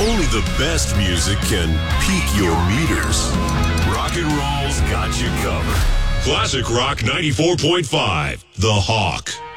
Only the best music can pique your meters. Rock and roll's got you covered. Classic Rock 94.5, The Hawk.